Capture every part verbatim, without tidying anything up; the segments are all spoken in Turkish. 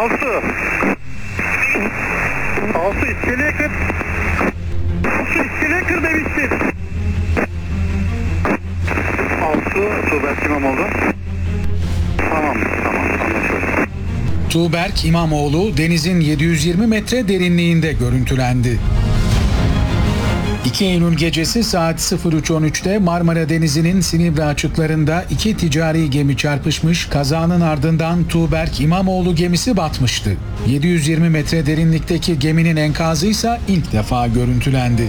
Alsu. Alsu iskeleye kır. Alsu iskeleye kır demiştim. Alsu, Tuğberk İmamoğlu. Tamam, tamam, anlaşıldı. Tuğberk İmamoğlu denizin yedi yüz yirmi metre derinliğinde görüntülendi. iki Eylül gecesi saat sıfır üç on üçte Marmara Denizi'nin Silivri açıklarında iki ticari gemi çarpışmış, kazanın ardından Tuğberk İmamoğlu gemisi batmıştı. yedi yüz yirmi metre derinlikteki geminin enkazı ise ilk defa görüntülendi.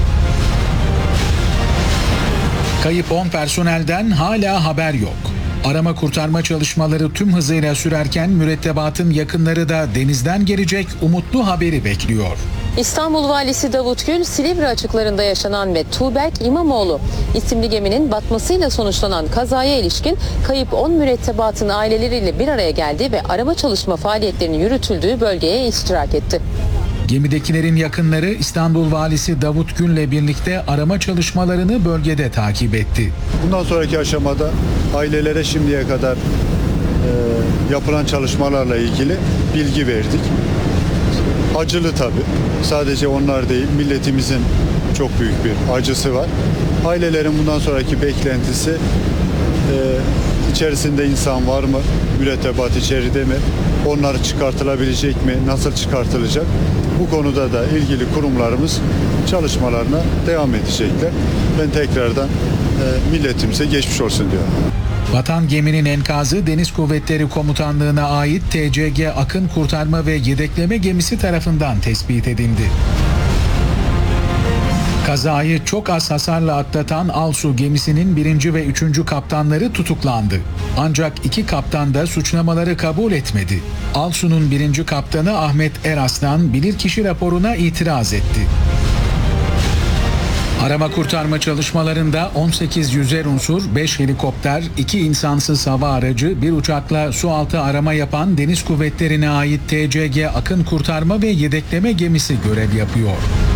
Kayıp on personelden hala haber yok. Arama kurtarma çalışmaları tüm hızıyla sürerken mürettebatın yakınları da denizden gelecek umutlu haberi bekliyor. İstanbul Valisi Davut Gül, Silivri açıklarında yaşanan ve Tuğberk İmamoğlu isimli geminin batmasıyla sonuçlanan kazaya ilişkin kayıp on mürettebatın aileleriyle bir araya geldi ve arama çalışma faaliyetlerinin yürütüldüğü bölgeye iştirak etti. Gemidekilerin yakınları İstanbul Valisi Davut Gül'le birlikte arama çalışmalarını bölgede takip etti. Bundan sonraki aşamada ailelere şimdiye kadar e, yapılan çalışmalarla ilgili bilgi verdik. Acılı tabii. Sadece onlar değil, milletimizin çok büyük bir acısı var. Ailelerin bundan sonraki beklentisi e, içerisinde insan var mı? Mürettebat içeride mi? Onlar çıkartılabilecek mi? Nasıl çıkartılacak? Bu konuda da ilgili kurumlarımız çalışmalarına devam edecekler. Ben tekrardan e, milletimize geçmiş olsun diyorum. Batan geminin enkazı Deniz Kuvvetleri Komutanlığı'na ait T C G Akın Kurtarma ve Yedekleme Gemisi tarafından tespit edildi. Kazayı çok az hasarla atlatan Alsu gemisinin birinci ve üçüncü kaptanları tutuklandı. Ancak iki kaptan da suçlamaları kabul etmedi. Alsu'nun birinci kaptanı Ahmet Eraslan bilirkişi raporuna itiraz etti. Arama kurtarma çalışmalarında on sekiz yüzer unsur, beş helikopter, iki insansız hava aracı, bir uçakla sualtı arama yapan Deniz Kuvvetleri'ne ait T C G Akın Kurtarma ve Yedekleme Gemisi görev yapıyor.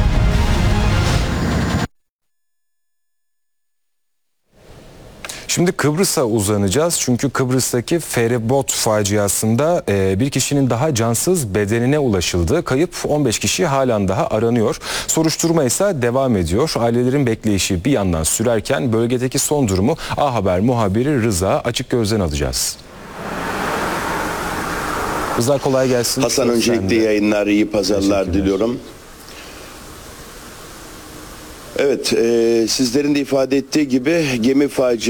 Şimdi Kıbrıs'a uzanacağız çünkü Kıbrıs'taki feribot faciasında e, bir kişinin daha cansız bedenine ulaşıldı. Kayıp on beş kişi halen daha aranıyor. Soruşturma ise devam ediyor. Ailelerin bekleyişi bir yandan sürerken bölgedeki son durumu A Haber muhabiri Rıza Açıkgöz'den alacağız. Rıza kolay gelsin. Hasan öncelikle yayınlar, iyi pazarlar diliyorum. Evet, e, sizlerin de ifade ettiği gibi gemi faciası